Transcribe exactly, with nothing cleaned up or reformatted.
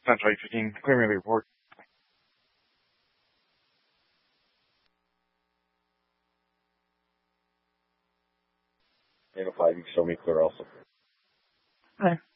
Central eight fifteen, clear me the report. eight oh five, you can show me clear also. Okay.